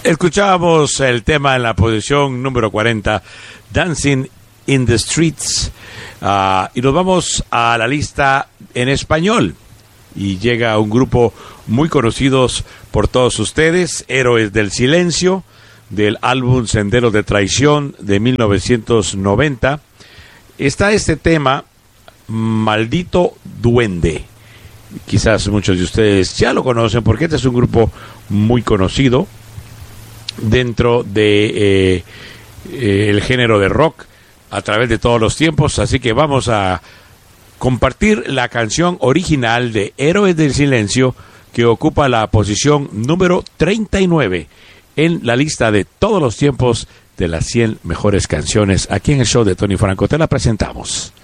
Escuchábamos el tema en la posición número 40, Dancing in the Streets, y nos vamos a la lista en español. Y llega un grupo muy conocidos por todos ustedes, Héroes del Silencio, del álbum Senderos de Traición de 1990. Está este tema, Maldito Duende. Quizás muchos de ustedes ya lo conocen porque este es un grupo muy conocido dentro de el género de rock a través de todos los tiempos. Así que vamos a compartir la canción original de Héroes del Silencio, que ocupa la posición número 39 en la lista de todos los tiempos de las 100 mejores canciones. Aquí en el show de Tony Franco te la presentamos.